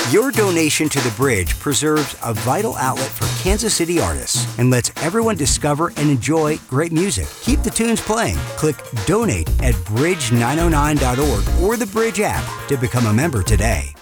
Your donation to the Bridge preserves a vital outlet for Kansas City artists and lets everyone discover and enjoy great music. Keep the tunes playing. Click Donate at bridge909.org or the Bridge app to become a member today.